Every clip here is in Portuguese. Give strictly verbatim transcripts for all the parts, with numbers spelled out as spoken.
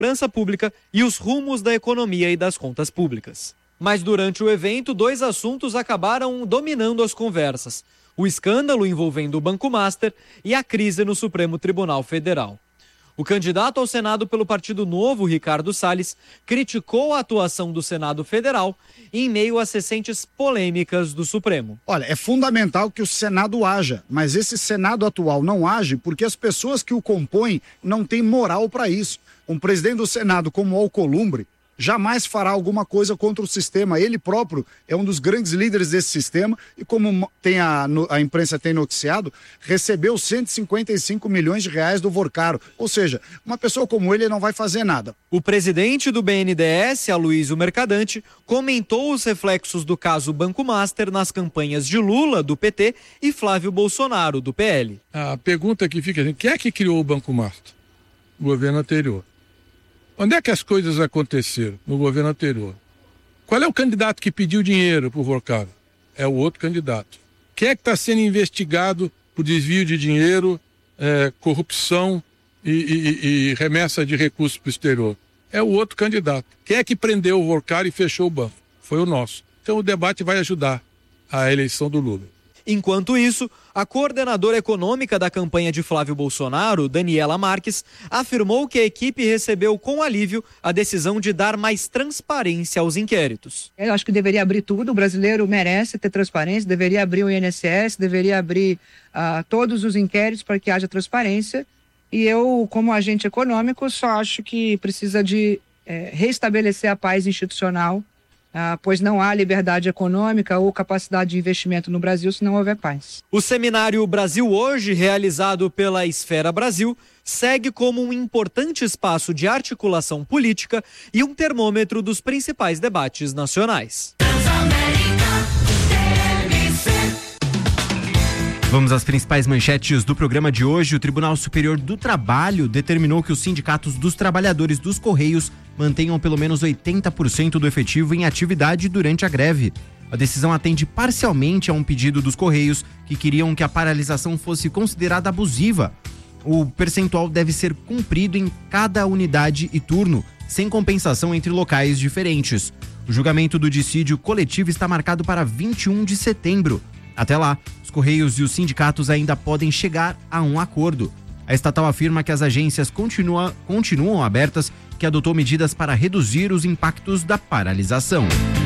segurança pública e os rumos da economia e das contas públicas. Mas durante o evento, dois assuntos acabaram dominando as conversas: o escândalo envolvendo o Banco Master e a crise no Supremo Tribunal Federal. O candidato ao Senado pelo Partido Novo, Ricardo Salles, criticou a atuação do Senado Federal em meio às recentes polêmicas do Supremo. Olha, é fundamental que o Senado haja, mas esse Senado atual não age porque as pessoas que o compõem não têm moral para isso. Um presidente do Senado como Alcolumbre jamais fará alguma coisa contra o sistema. Ele próprio é um dos grandes líderes desse sistema e, como tem a, a imprensa tem noticiado, recebeu cento e cinquenta e cinco milhões de reais do Vorcaro. Ou seja, uma pessoa como ele não vai fazer nada. O presidente do B N D E S, Aloysio Mercadante, comentou os reflexos do caso Banco Master nas campanhas de Lula, do P T, e Flávio Bolsonaro, do P L. A pergunta que fica assim: quem é que criou o Banco Master? O governo anterior. Onde é que as coisas aconteceram no governo anterior? Qual é o candidato que pediu dinheiro para o Vorcaro? É o outro candidato. Quem é que está sendo investigado por desvio de dinheiro, é, corrupção e, e, e remessa de recursos para o exterior? É o outro candidato. Quem é que prendeu o Vorcaro e fechou o banco? Foi o nosso. Então o debate vai ajudar a eleição do Lula. Enquanto isso, a coordenadora econômica da campanha de Flávio Bolsonaro, Daniela Marques, afirmou que a equipe recebeu com alívio a decisão de dar mais transparência aos inquéritos. Eu acho que deveria abrir tudo, o brasileiro merece ter transparência, deveria abrir o I N S S, deveria abrir uh, todos os inquéritos para que haja transparência. E eu, como agente econômico, só acho que precisa de é, restabelecer a paz institucional, Ah, pois não há liberdade econômica ou capacidade de investimento no Brasil se não houver paz. O seminário Brasil Hoje, realizado pela Esfera Brasil, segue como um importante espaço de articulação política e um termômetro dos principais debates nacionais. Vamos às principais manchetes do programa de hoje. O Tribunal Superior do Trabalho determinou que os sindicatos dos trabalhadores dos Correios mantenham pelo menos oitenta por cento do efetivo em atividade durante a greve. A decisão atende parcialmente a um pedido dos Correios, que queriam que a paralisação fosse considerada abusiva. O percentual deve ser cumprido em cada unidade e turno, sem compensação entre locais diferentes. O julgamento do dissídio coletivo está marcado para vinte e um de setembro. Até lá, os Correios e os sindicatos ainda podem chegar a um acordo. A estatal afirma que as agências continua, continuam abertas, que adotou medidas para reduzir os impactos da paralisação.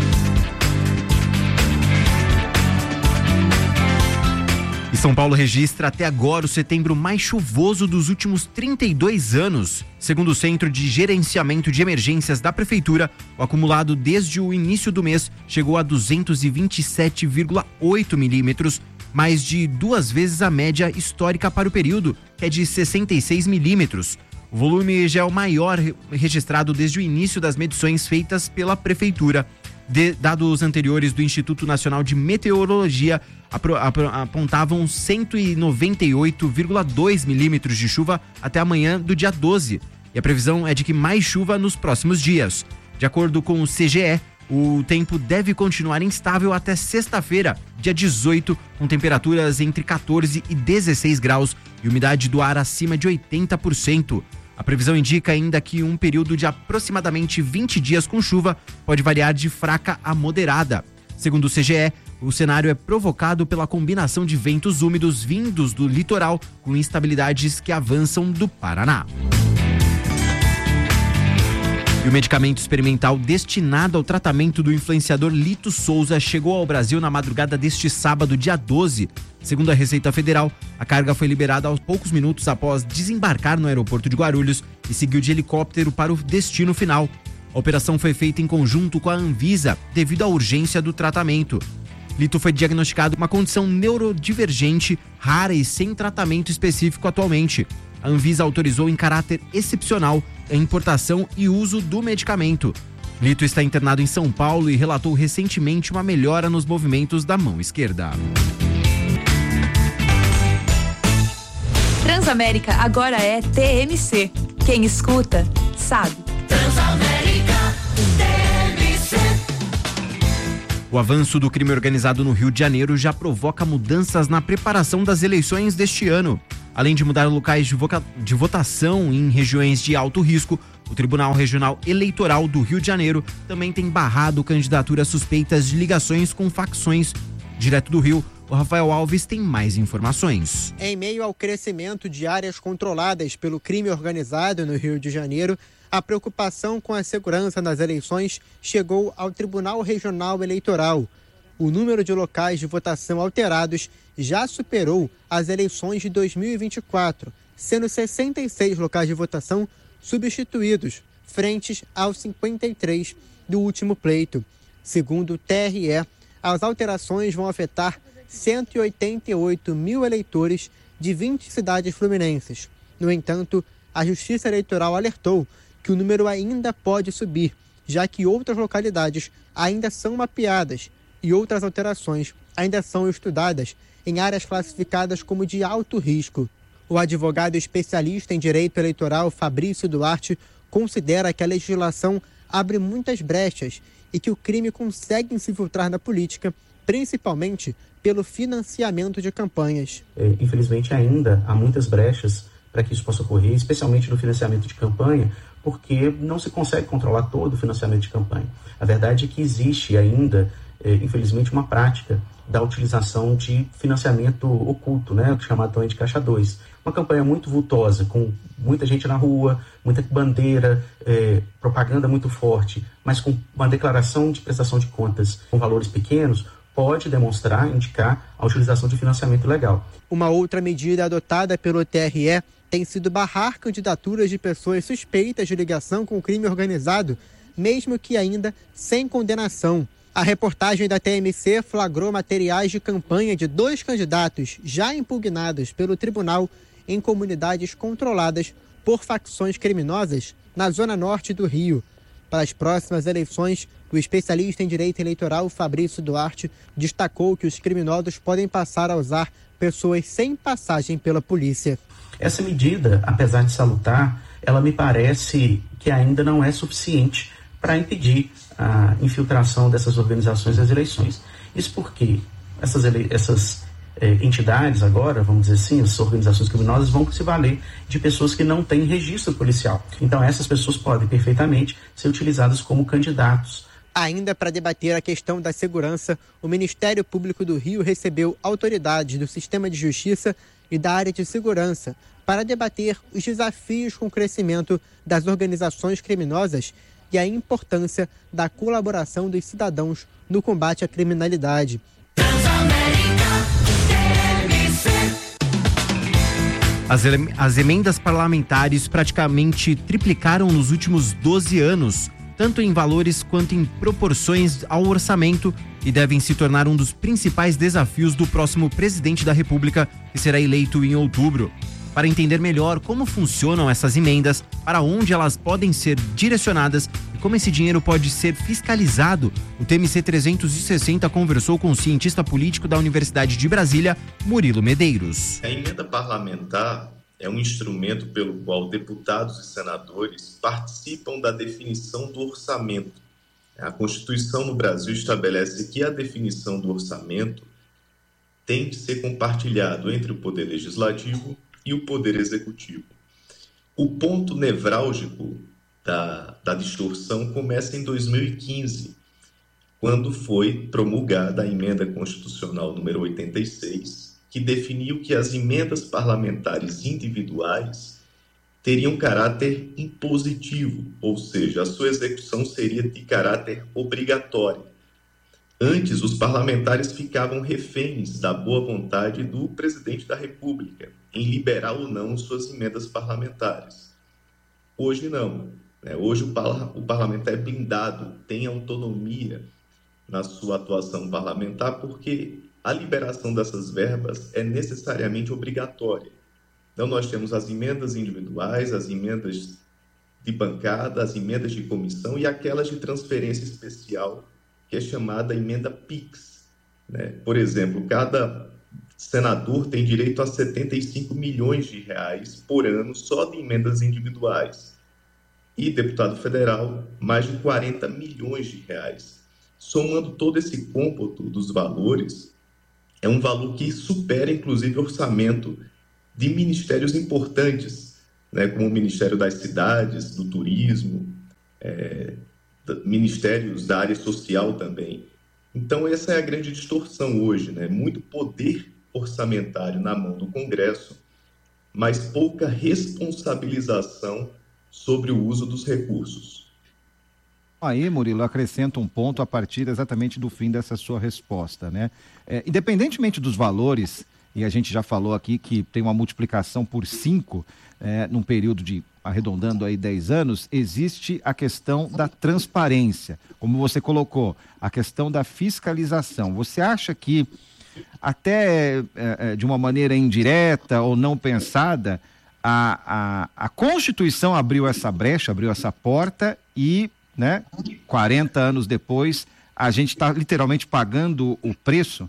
E São Paulo registra até agora o setembro mais chuvoso dos últimos trinta e dois anos. Segundo o Centro de Gerenciamento de Emergências da Prefeitura, o acumulado desde o início do mês chegou a duzentos e vinte e sete vírgula oito milímetros, mais de duas vezes a média histórica para o período, que é de sessenta e seis milímetros. O volume já é o maior registrado desde o início das medições feitas pela Prefeitura. De, dados anteriores do Instituto Nacional de Meteorologia apro, apro, apontavam cento e noventa e oito vírgula dois milímetros de chuva até amanhã do dia doze. E a previsão é de que mais chuva nos próximos dias. De acordo com o C G E, o tempo deve continuar instável até sexta-feira, dia dezoito, com temperaturas entre quatorze e dezesseis graus e umidade do ar acima de oitenta por cento. A previsão indica ainda que um período de aproximadamente vinte dias com chuva pode variar de fraca a moderada. Segundo o C G E, o cenário é provocado pela combinação de ventos úmidos vindos do litoral com instabilidades que avançam do Paraná. E o medicamento experimental destinado ao tratamento do influenciador Lito Souza chegou ao Brasil na madrugada deste sábado, dia doze. Segundo a Receita Federal, a carga foi liberada aos poucos minutos após desembarcar no aeroporto de Guarulhos e seguiu de helicóptero para o destino final. A operação foi feita em conjunto com a Anvisa, devido à urgência do tratamento. Lito foi diagnosticado com uma condição neurodivergente, rara e sem tratamento específico atualmente. A Anvisa autorizou em caráter excepcional a importação e uso do medicamento. Lito está internado em São Paulo e relatou recentemente uma melhora nos movimentos da mão esquerda. Transamérica agora é T M C. Quem escuta, sabe. Transamérica T M C. O avanço do crime organizado no Rio de Janeiro já provoca mudanças na preparação das eleições deste ano. Além de mudar locais de, voca... de votação em regiões de alto risco, o Tribunal Regional Eleitoral do Rio de Janeiro também tem barrado candidaturas suspeitas de ligações com facções. Direto do Rio, o Rafael Alves tem mais informações. Em meio ao crescimento de áreas controladas pelo crime organizado no Rio de Janeiro, a preocupação com a segurança nas eleições chegou ao Tribunal Regional Eleitoral. O número de locais de votação alterados já superou as eleições de dois mil e vinte e quatro, sendo sessenta e seis locais de votação substituídos, frente aos cinquenta e três do último pleito. Segundo o T R E, as alterações vão afetar cento e oitenta e oito mil eleitores de vinte cidades fluminenses. No entanto, a Justiça Eleitoral alertou que o número ainda pode subir, já que outras localidades ainda são mapeadas e outras alterações ainda são estudadas em áreas classificadas como de alto risco. O advogado especialista em direito eleitoral Fabrício Duarte considera que a legislação abre muitas brechas e que o crime consegue se infiltrar na política, principalmente pelo financiamento de campanhas. É, infelizmente ainda há muitas brechas para que isso possa ocorrer, especialmente no financiamento de campanha, porque não se consegue controlar todo o financiamento de campanha. A verdade é que existe ainda, é, infelizmente, uma prática da utilização de financiamento oculto, né, chamado também de caixa dois. Uma campanha muito vultosa, com muita gente na rua, muita bandeira, é, propaganda muito forte, mas com uma declaração de prestação de contas com valores pequenos, pode demonstrar, indicar a utilização de financiamento ilegal. Uma outra medida adotada pelo T R E tem sido barrar candidaturas de pessoas suspeitas de ligação com o crime organizado, mesmo que ainda sem condenação. A reportagem da T M C flagrou materiais de campanha de dois candidatos já impugnados pelo tribunal em comunidades controladas por facções criminosas na zona norte do Rio. Para as próximas eleições, o especialista em direito eleitoral Fabrício Duarte destacou que os criminosos podem passar a usar pessoas sem passagem pela polícia. Essa medida, apesar de salutar, ela me parece que ainda não é suficiente para impedir a infiltração dessas organizações nas eleições. Isso porque essas, ele... essas eh, entidades agora, vamos dizer assim, essas organizações criminosas vão se valer de pessoas que não têm registro policial. Então essas pessoas podem perfeitamente ser utilizadas como candidatos. Ainda para debater a questão da segurança, o Ministério Público do Rio recebeu autoridades do sistema de justiça e da área de segurança para debater os desafios com o crescimento das organizações criminosas e a importância da colaboração dos cidadãos no combate à criminalidade. As, as emendas parlamentares praticamente triplicaram nos últimos doze anos, tanto em valores quanto em proporções ao orçamento, e devem se tornar um dos principais desafios do próximo presidente da República, que será eleito em outubro. Para entender melhor como funcionam essas emendas, para onde elas podem ser direcionadas e como esse dinheiro pode ser fiscalizado, o T M C trezentos e sessenta conversou com o cientista político da Universidade de Brasília, Murilo Medeiros. A emenda parlamentar é um instrumento pelo qual deputados e senadores participam da definição do orçamento. A Constituição no Brasil estabelece que a definição do orçamento tem de ser compartilhado entre o Poder Legislativo e o Poder Executivo. O ponto nevrálgico da, da distorção começa em dois mil e quinze, quando foi promulgada a Emenda Constitucional número oitenta e seis, que definiu que as emendas parlamentares individuais teriam caráter impositivo, ou seja, a sua execução seria de caráter obrigatório. Antes, os parlamentares ficavam reféns da boa vontade do presidente da República em liberar ou não suas emendas parlamentares. Hoje não. Né? Hoje o, parla- o parlamento é blindado, tem autonomia na sua atuação parlamentar, porque a liberação dessas verbas é necessariamente obrigatória. Então, nós temos as emendas individuais, as emendas de bancada, as emendas de comissão e aquelas de transferência especial, que é chamada emenda PIX. Né? Por exemplo, cada senador tem direito a setenta e cinco milhões de reais por ano só de emendas individuais. E deputado federal, mais de quarenta milhões de reais. Somando todo esse cômputo dos valores, é um valor que supera, inclusive, o orçamento de ministérios importantes, né, como o Ministério das Cidades, do Turismo, é, ministérios da área social também. Então, essa é a grande distorção hoje, né? Muito poder orçamentário na mão do Congresso, mas pouca responsabilização sobre o uso dos recursos. Aí, Murilo, acrescenta um ponto a partir exatamente do fim dessa sua resposta, né? É, independentemente dos valores, e a gente já falou aqui que tem uma multiplicação por cinco, é, num período de, arredondando aí dez anos, existe a questão da transparência, como você colocou, a questão da fiscalização. Você acha que, até é, de uma maneira indireta ou não pensada, a, a, a Constituição abriu essa brecha, abriu essa porta e, né, quarenta anos depois, a gente está literalmente pagando o preço?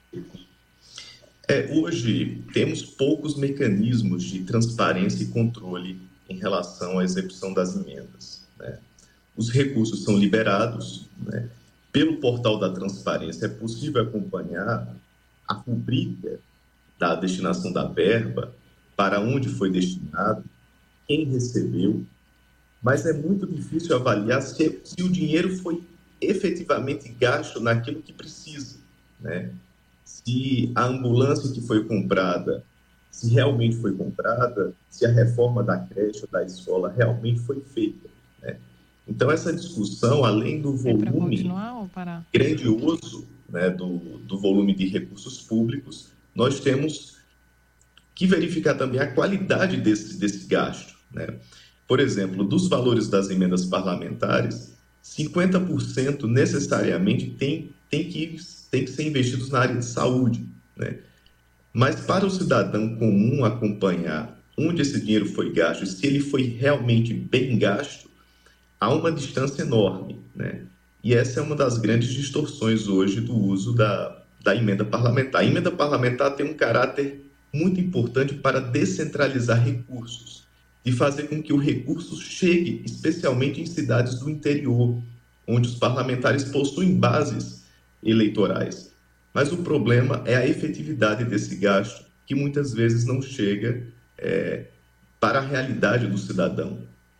É, hoje temos poucos mecanismos de transparência e controle em relação à execução das emendas, né? Os recursos são liberados, né? Pelo portal da transparência é possível acompanhar a rubrica da destinação da verba, para onde foi destinado, quem recebeu, mas é muito difícil avaliar se, se o dinheiro foi efetivamente gasto naquilo que precisa, né? Se a ambulância que foi comprada, se realmente foi comprada, se a reforma da creche ou da escola realmente foi feita, né? Então, essa discussão, além do volume grandioso, né, do, do volume de recursos públicos, nós temos que verificar também a qualidade desse, desse gasto, né? Por exemplo, dos valores das emendas parlamentares, cinquenta por cento necessariamente tem, tem, que, tem que ser investidos na área de saúde, né? Mas para o cidadão comum acompanhar onde esse dinheiro foi gasto e se ele foi realmente bem gasto, há uma distância enorme, né? E essa é uma das grandes distorções hoje do uso da, da emenda parlamentar. A emenda parlamentar tem um caráter muito importante para descentralizar recursos, de fazer com que o recurso chegue especialmente em cidades do interior, onde os parlamentares possuem bases eleitorais. Mas o problema é a efetividade desse gasto, que muitas vezes não chega é, para a realidade do cidadão.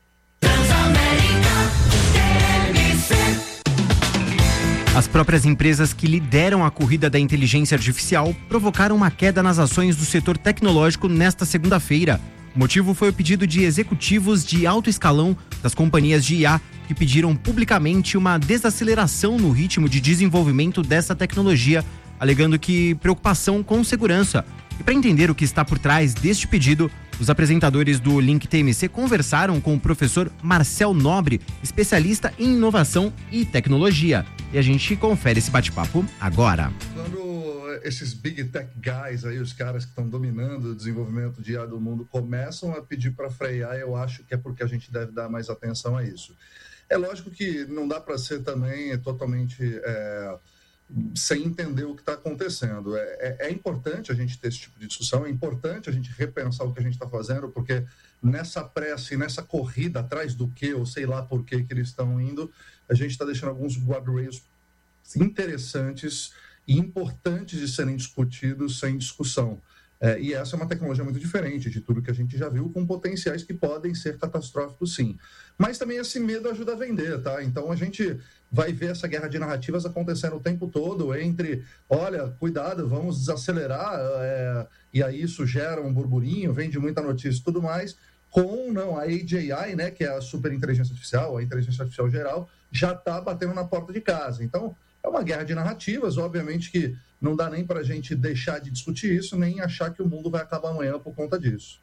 As próprias empresas que lideram a corrida da inteligência artificial provocaram uma queda nas ações do setor tecnológico nesta segunda-feira. O motivo foi o pedido de executivos de alto escalão das companhias de I A que pediram publicamente uma desaceleração no ritmo de desenvolvimento dessa tecnologia, alegando que preocupação com segurança. E para entender o que está por trás deste pedido, os apresentadores do Link T M C conversaram com o professor Marcel Nobre, especialista em inovação e tecnologia. E a gente confere esse bate-papo agora. Quando esses big tech guys aí, os caras que estão dominando o desenvolvimento de I A do mundo, começam a pedir para frear, eu acho que é porque a gente deve dar mais atenção a isso. É lógico que não dá para ser também totalmente é, sem entender o que está acontecendo. É, é, é importante a gente ter esse tipo de discussão, é importante a gente repensar o que a gente está fazendo, porque nessa pressa e nessa corrida atrás do que, ou sei lá por que que eles estão indo, a gente está deixando alguns guardrails interessantes e importantes de serem discutidos sem discussão. É, e essa é uma tecnologia muito diferente de tudo que a gente já viu, com potenciais que podem ser catastróficos, sim. Mas também esse medo ajuda a vender, tá? Então a gente vai ver essa guerra de narrativas acontecendo o tempo todo entre, olha, cuidado, vamos desacelerar, é, e aí isso gera um burburinho, vende muita notícia e tudo mais, com, não, a A G I, né, que é a super inteligência artificial, a inteligência artificial geral, já está batendo na porta de casa. Então, é uma guerra de narrativas, obviamente que não dá nem para a gente deixar de discutir isso, nem achar que o mundo vai acabar amanhã por conta disso.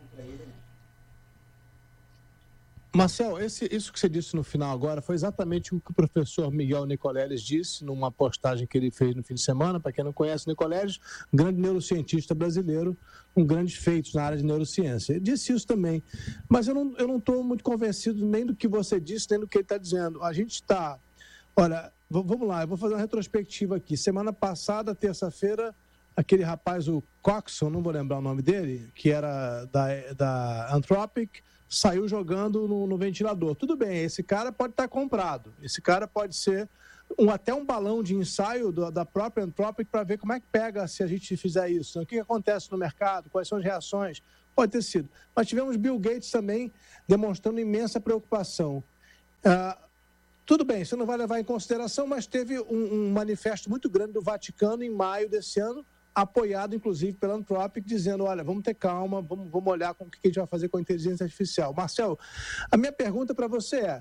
Marcel, esse, isso que você disse no final agora foi exatamente o que o professor Miguel Nicoleles disse numa postagem que ele fez no fim de semana. Para quem não conhece o Nicoleles, um grande neurocientista brasileiro, com grandes feitos na área de neurociência. Ele disse isso também, mas eu não eu não estou muito convencido nem do que você disse, nem do que ele está dizendo. A gente está... Olha, vamos lá, eu vou fazer uma retrospectiva aqui. Semana passada, terça-feira, aquele rapaz, o Coxon, não vou lembrar o nome dele, que era da, da Anthropic, saiu jogando no, no ventilador. Tudo bem, esse cara pode estar comprado, esse cara pode ser um, até um balão de ensaio do, da própria Anthropic para ver como é que pega se a gente fizer isso. O que, que acontece no mercado, quais são as reações. Pode ter sido. Mas tivemos Bill Gates também demonstrando imensa preocupação. Ah, tudo bem, você não vai levar em consideração, mas teve um, um manifesto muito grande do Vaticano em maio desse ano, apoiado, inclusive, pela Anthropic, dizendo, olha, vamos ter calma, vamos, vamos olhar com o que a gente vai fazer com a inteligência artificial. Marcel, a minha pergunta para você é,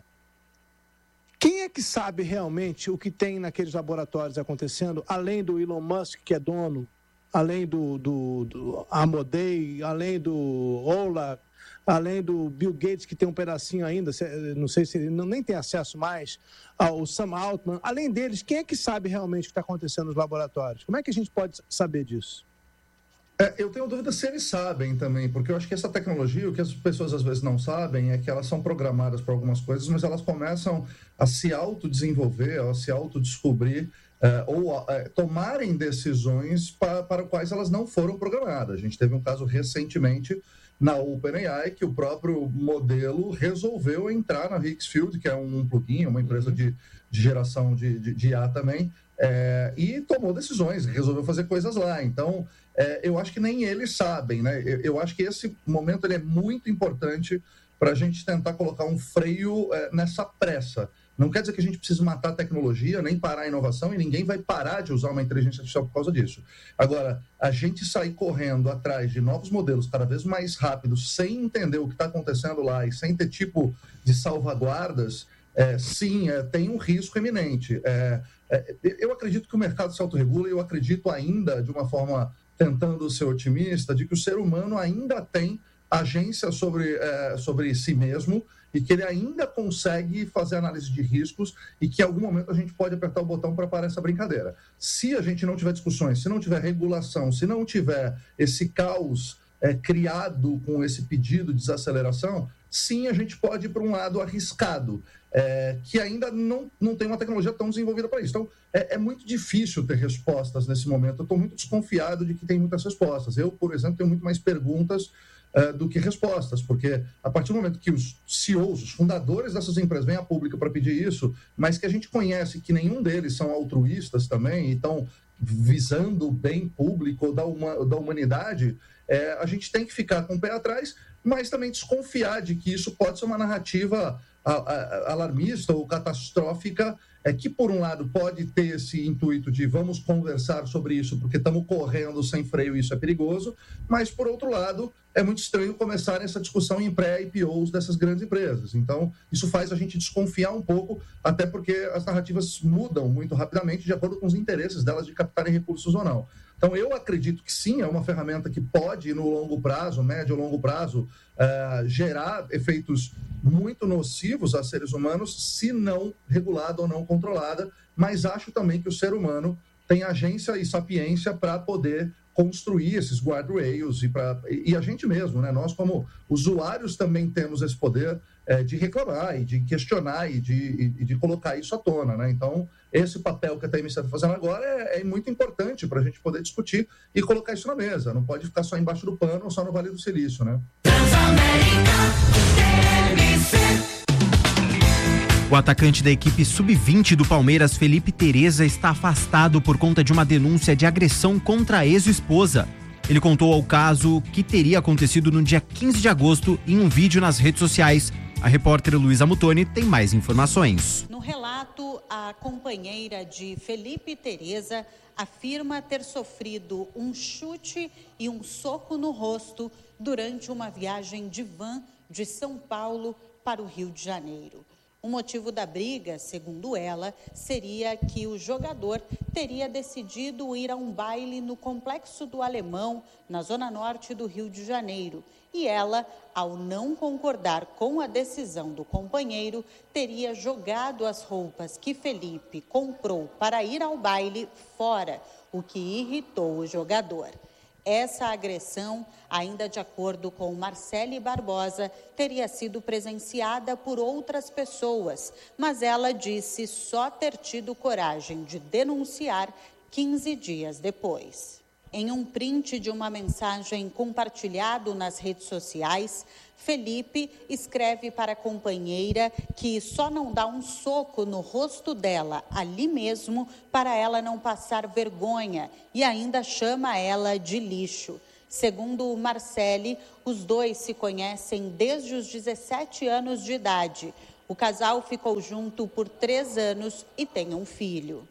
quem é que sabe realmente o que tem naqueles laboratórios acontecendo, além do Elon Musk, que é dono, além do, do, do Amodei, além do Ola, além do Bill Gates, que tem um pedacinho ainda, não sei se ele não, nem tem acesso mais, ao Sam Altman. Além deles, quem é que sabe realmente o que está acontecendo nos laboratórios? Como é que a gente pode saber disso? É, eu tenho dúvida se eles sabem também, porque eu acho que essa tecnologia, o que as pessoas às vezes não sabem é que elas são programadas para algumas coisas, mas elas começam a se autodesenvolver, a se autodescobrir, é, ou é, tomarem decisões para, para quais elas não foram programadas. A gente teve um caso recentemente na OpenAI, que o próprio modelo resolveu entrar na Higgsfield, que é um plugin, uma empresa de, de geração de, de, de I A também, é, e tomou decisões, resolveu fazer coisas lá. Então, é, eu acho que nem eles sabem, né? Eu, eu acho que esse momento ele é muito importante para a gente tentar colocar um freio é, nessa pressa. Não quer dizer que a gente precise matar a tecnologia, nem parar a inovação, e ninguém vai parar de usar uma inteligência artificial por causa disso. Agora, a gente sair correndo atrás de novos modelos cada vez mais rápidos, sem entender o que está acontecendo lá e sem ter tipo de salvaguardas, é, sim, é, tem um risco eminente. É, é, eu acredito que o mercado se autorregula e eu acredito ainda, de uma forma tentando ser otimista, de que o ser humano ainda tem agência sobre, é, sobre si mesmo, e que ele ainda consegue fazer análise de riscos e que em algum momento a gente pode apertar o botão para parar essa brincadeira. Se a gente não tiver discussões, se não tiver regulação, se não tiver esse caos é, criado com esse pedido de desaceleração, sim, a gente pode ir para um lado arriscado, é, que ainda não, não tem uma tecnologia tão desenvolvida para isso. Então, é, é muito difícil ter respostas nesse momento. Eu estou muito desconfiado de que tem muitas respostas. Eu, por exemplo, tenho muito mais perguntas Uh, do que respostas, porque a partir do momento que os C E Os, os fundadores dessas empresas vêm a público para pedir isso, mas que a gente conhece que nenhum deles são altruístas também e estão visando o bem público da, uma, da humanidade, é, a gente tem que ficar com o pé atrás, mas também desconfiar de que isso pode ser uma narrativa a, a, alarmista ou catastrófica, é, que por um lado pode ter esse intuito de vamos conversar sobre isso porque estamos correndo sem freio e isso é perigoso, mas por outro lado é muito estranho começar essa discussão em pré-I P Os dessas grandes empresas. Então, isso faz a gente desconfiar um pouco, até porque as narrativas mudam muito rapidamente de acordo com os interesses delas de captarem recursos ou não. Então, eu acredito que sim, é uma ferramenta que pode, no longo prazo, médio ou longo prazo, uh, gerar efeitos muito nocivos a seres humanos, se não regulada ou não controlada, mas acho também que o ser humano tem agência e sapiência para poder construir esses guardrails e, pra, e a gente mesmo, né? Nós como usuários também temos esse poder é, de reclamar e de questionar e de, e de colocar isso à tona, né? Então, esse papel que a T M C está fazendo agora é, é muito importante para a gente poder discutir e colocar isso na mesa. Não pode ficar só embaixo do pano ou só no Vale do Silício, né? O atacante da equipe sub vinte do Palmeiras, Felipe Tereza, está afastado por conta de uma denúncia de agressão contra a ex-esposa. Ele contou ao caso que teria acontecido no dia quinze de agosto em um vídeo nas redes sociais. A repórter Luísa Mutoni tem mais informações. No relato, a companheira de Felipe Tereza afirma ter sofrido um chute e um soco no rosto durante uma viagem de van de São Paulo para o Rio de Janeiro. O motivo da briga, segundo ela, seria que o jogador teria decidido ir a um baile no Complexo do Alemão, na zona norte do Rio de Janeiro. E ela, ao não concordar com a decisão do companheiro, teria jogado as roupas que Felipe comprou para ir ao baile fora, o que irritou o jogador. Essa agressão, ainda de acordo com Marcele Barbosa, teria sido presenciada por outras pessoas, mas ela disse só ter tido coragem de denunciar quinze dias depois. Em um print de uma mensagem compartilhado nas redes sociais, Felipe escreve para a companheira que só não dá um soco no rosto dela ali mesmo para ela não passar vergonha e ainda chama ela de lixo. Segundo Marcele, os dois se conhecem desde os dezessete anos de idade. O casal ficou junto por três anos e tem um filho.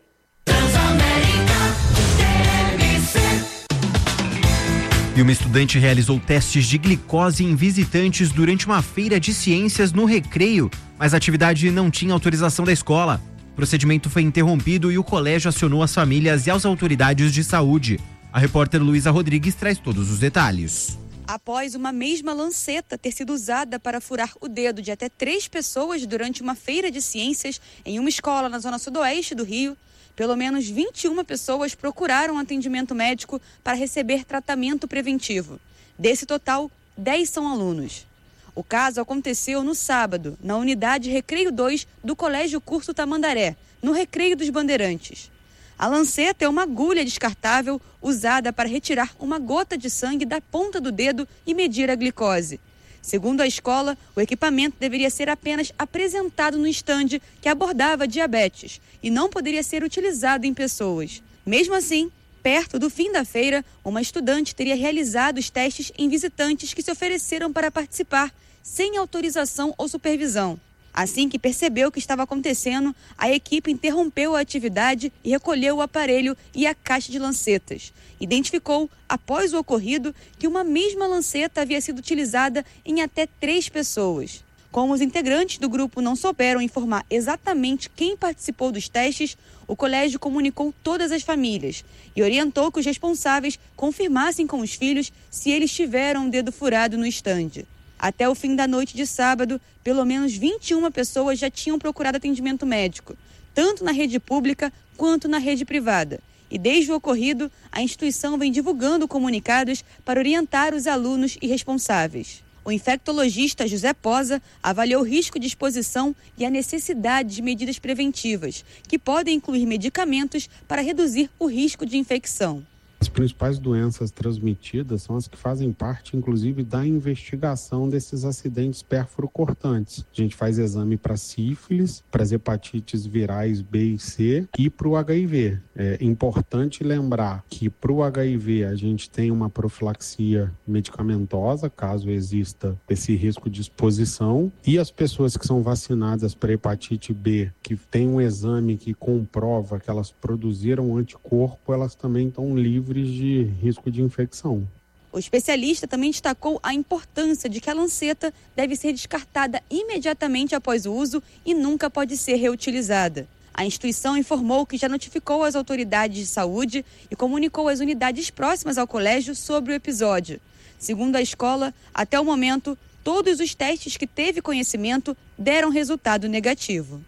E uma estudante realizou testes de glicose em visitantes durante uma feira de ciências no Recreio, mas a atividade não tinha autorização da escola. O procedimento foi interrompido e o colégio acionou as famílias e as autoridades de saúde. A repórter Luísa Rodrigues traz todos os detalhes. Após uma mesma lanceta ter sido usada para furar o dedo de até três pessoas durante uma feira de ciências em uma escola na zona sudoeste do Rio, pelo menos vinte e uma pessoas procuraram atendimento médico para receber tratamento preventivo. Desse total, dez são alunos. O caso aconteceu no sábado, na unidade Recreio dois do Colégio Curso Tamandaré, no Recreio dos Bandeirantes. A lanceta é uma agulha descartável usada para retirar uma gota de sangue da ponta do dedo e medir a glicose. Segundo a escola, o equipamento deveria ser apenas apresentado no estande que abordava diabetes e não poderia ser utilizado em pessoas. Mesmo assim, perto do fim da feira, uma estudante teria realizado os testes em visitantes que se ofereceram para participar sem autorização ou supervisão. Assim que percebeu o que estava acontecendo, a equipe interrompeu a atividade e recolheu o aparelho e a caixa de lancetas. Identificou, após o ocorrido, que uma mesma lanceta havia sido utilizada em até três pessoas. Como os integrantes do grupo não souberam informar exatamente quem participou dos testes, o colégio comunicou todas as famílias e orientou que os responsáveis confirmassem com os filhos se eles tiveram o dedo furado no estande. Até o fim da noite de sábado, pelo menos vinte e uma pessoas já tinham procurado atendimento médico, tanto na rede pública quanto na rede privada. E desde o ocorrido, a instituição vem divulgando comunicados para orientar os alunos e responsáveis. O infectologista José Posa avaliou o risco de exposição e a necessidade de medidas preventivas, que podem incluir medicamentos para reduzir o risco de infecção. As principais doenças transmitidas são as que fazem parte, inclusive, da investigação desses acidentes pérfuro-cortantes. A gente faz exame para sífilis, para as hepatites virais B e C e para o H I V. É importante lembrar que para o H I V a gente tem uma profilaxia medicamentosa, caso exista esse risco de exposição, e as pessoas que são vacinadas para hepatite B, que tem um exame que comprova que elas produziram anticorpo, elas também estão livres de risco de infecção. O especialista também destacou a importância de que a lanceta deve ser descartada imediatamente após o uso e nunca pode ser reutilizada. A instituição informou que já notificou as autoridades de saúde e comunicou às unidades próximas ao colégio sobre o episódio. Segundo a escola, até o momento, todos os testes que teve conhecimento deram resultado negativo.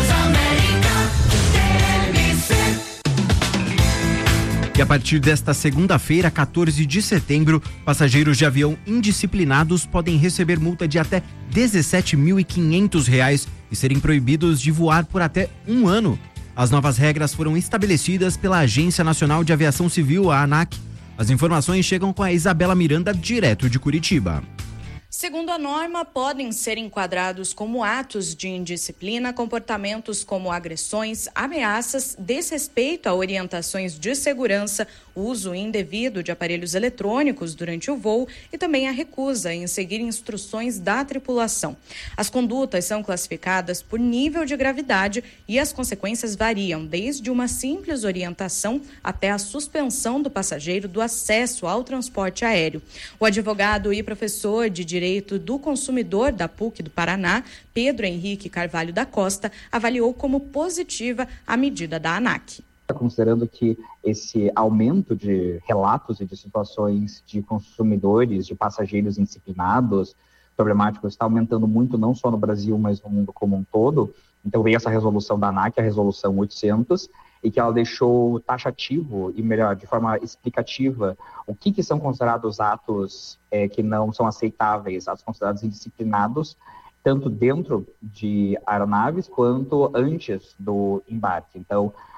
E a partir desta segunda-feira, quatorze de setembro, passageiros de avião indisciplinados podem receber multa de até dezessete mil e quinhentos reais e serem proibidos de voar por até um ano. As novas regras foram estabelecidas pela Agência Nacional de Aviação Civil, a ANAC. As informações chegam com a Isabela Miranda, direto de Curitiba. Segundo a norma, podem ser enquadrados como atos de indisciplina comportamentos como agressões, ameaças, desrespeito a orientações de segurança, uso indevido de aparelhos eletrônicos durante o voo e também a recusa em seguir instruções da tripulação. As condutas são classificadas por nível de gravidade e as consequências variam desde uma simples orientação até a suspensão do passageiro do acesso ao transporte aéreo. O advogado e professor de Direito do Consumidor da P U C do Paraná, Pedro Henrique Carvalho da Costa, avaliou como positiva a medida da ANAC. Considerando que esse aumento de relatos e de situações de consumidores, de passageiros indisciplinados, problemáticos, está aumentando muito, não só no Brasil, mas no mundo como um todo. Então veio essa resolução da ANAC, a resolução oitocentos, e que ela deixou taxativo e, melhor, de forma explicativa, o que, que são considerados atos é, que não são aceitáveis, atos considerados indisciplinados, tanto dentro de aeronaves quanto antes do embarque. Então,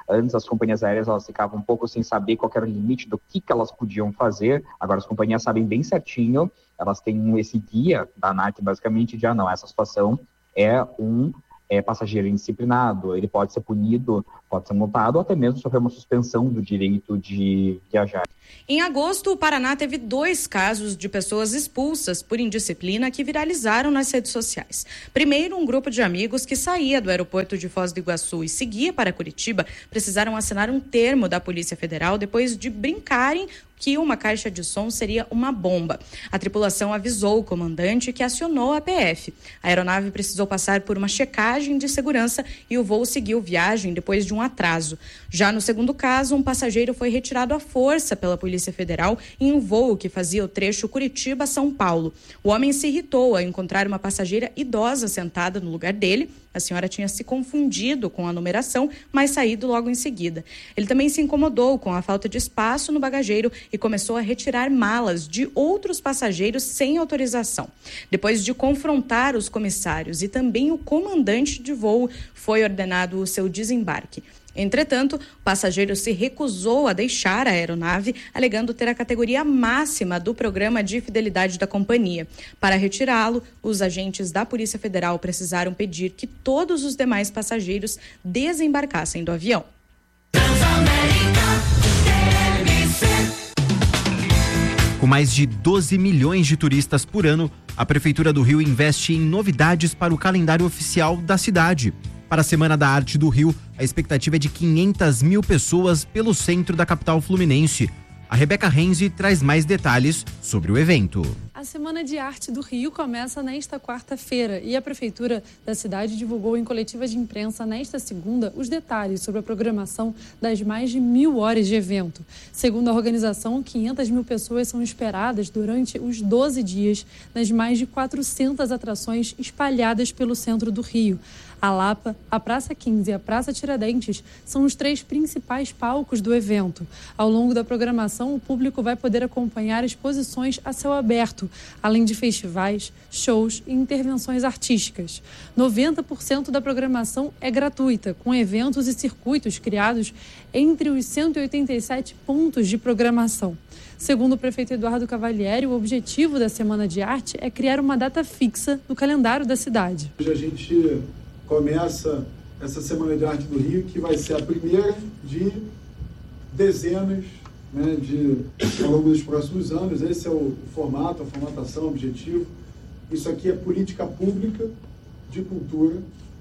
Antes as companhias aéreas elas ficavam um pouco sem saber qual era o limite do que, que elas podiam fazer. Agora as companhias sabem bem certinho, elas têm esse guia da ANAC basicamente de, ah não, essa situação é um é, passageiro indisciplinado, ele pode ser punido, pode ser multado ou até mesmo sofrer uma suspensão do direito de viajar. Em agosto, o Paraná teve dois casos de pessoas expulsas por indisciplina que viralizaram nas redes sociais. Primeiro, um grupo de amigos que saía do aeroporto de Foz do Iguaçu e seguia para Curitiba precisaram assinar um termo da Polícia Federal depois de brincarem que uma caixa de som seria uma bomba. A tripulação avisou o comandante que acionou a P F. A aeronave precisou passar por uma checagem de segurança e o voo seguiu viagem depois de um atraso. Já no segundo caso, um passageiro foi retirado à força pela Polícia Federal em um voo que fazia o trecho Curitiba-São Paulo. O homem se irritou ao encontrar uma passageira idosa sentada no lugar dele. A senhora tinha se confundido com a numeração, mas saído logo em seguida. Ele também se incomodou com a falta de espaço no bagageiro e começou a retirar malas de outros passageiros sem autorização. Depois de confrontar os comissários e também o comandante de voo, foi ordenado o seu desembarque. Entretanto, o passageiro se recusou a deixar a aeronave, alegando ter a categoria máxima do programa de fidelidade da companhia. Para retirá-lo, os agentes da Polícia Federal precisaram pedir que todos os demais passageiros desembarcassem do avião. Com mais de doze milhões de turistas por ano, a Prefeitura do Rio investe em novidades para o calendário oficial da cidade. Para a Semana da Arte do Rio, a expectativa é de quinhentas mil pessoas pelo centro da capital fluminense. A Rebeca Renzi traz mais detalhes sobre o evento. A Semana de Arte do Rio começa nesta quarta-feira e a Prefeitura da cidade divulgou em coletiva de imprensa nesta segunda os detalhes sobre a programação das mais de mil horas de evento. Segundo a organização, quinhentas mil pessoas são esperadas durante os doze dias nas mais de quatrocentas atrações espalhadas pelo centro do Rio. A Lapa, a Praça quinze e a Praça Tiradentes são os três principais palcos do evento. Ao longo da programação, o público vai poder acompanhar exposições a céu aberto, além de festivais, shows e intervenções artísticas. noventa por cento da programação é gratuita, com eventos e circuitos criados entre os cento e oitenta e sete pontos de programação. Segundo o prefeito Eduardo Cavalieri, o objetivo da Semana de Arte é criar uma data fixa no calendário da cidade. Hoje a gente começa essa Semana de Arte do Rio, que vai ser a primeira de dezenas, né, de, ao longo dos próximos anos. Esse é o formato, a formatação, o objetivo. Isso aqui é política pública de cultura,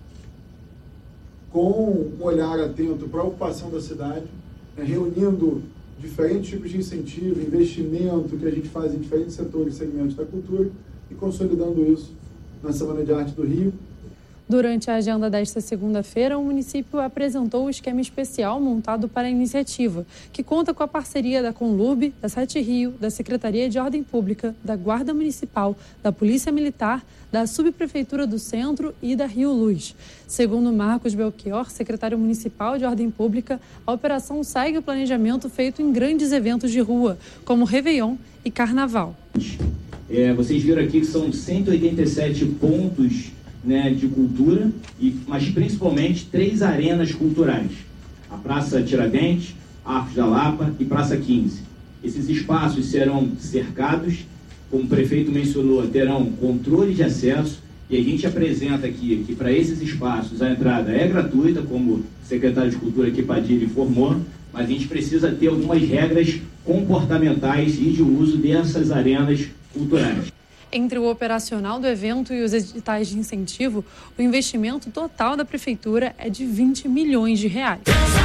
com um olhar atento para a ocupação da cidade, né, reunindo diferentes tipos de incentivo, investimento que a gente faz em diferentes setores e segmentos da cultura e consolidando isso na Semana de Arte do Rio. Durante a agenda desta segunda-feira, o município apresentou o esquema especial montado para a iniciativa, que conta com a parceria da Conlurb, da Sete Rio, da Secretaria de Ordem Pública, da Guarda Municipal, da Polícia Militar, da Subprefeitura do Centro e da Rio Luz. Segundo Marcos Belchior, secretário municipal de Ordem Pública, a operação segue o planejamento feito em grandes eventos de rua, como Réveillon e Carnaval. É, vocês viram aqui que são cento e oitenta e sete pontos, né, de cultura, e, mas principalmente três arenas culturais: a Praça Tiradentes, Arcos da Lapa e Praça quinze. Esses espaços serão cercados, como o prefeito mencionou, terão controle de acesso, e a gente apresenta aqui que para esses espaços a entrada é gratuita, como o secretário de Cultura aqui, Padilha, informou, mas a gente precisa ter algumas regras comportamentais e de uso dessas arenas culturais. Entre o operacional do evento e os editais de incentivo, o investimento total da Prefeitura é de vinte milhões de reais.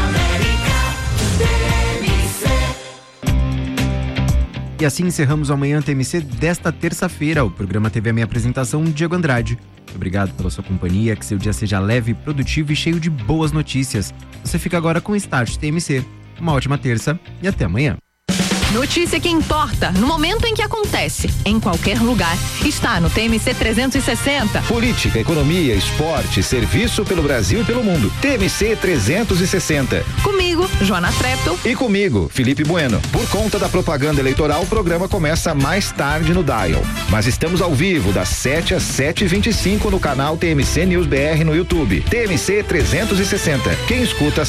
E assim encerramos o Manhã T M C desta terça-feira. O programa teve a minha apresentação, Diego Andrade. Obrigado pela sua companhia, que seu dia seja leve, produtivo e cheio de boas notícias. Você fica agora com o Start T M C. Uma ótima terça e até amanhã. Notícia que importa, no momento em que acontece, em qualquer lugar, está no T M C trezentos e sessenta. Política, economia, esporte, serviço pelo Brasil e pelo mundo. T M C trezentos e sessenta. Comigo, Joana Treptow. E comigo, Felipe Bueno. Por conta da propaganda eleitoral, o programa começa mais tarde no Dial. Mas estamos ao vivo, das sete às sete e vinte e cinco no canal T M C News B R no YouTube. T M C trezentos e sessenta. Quem escuta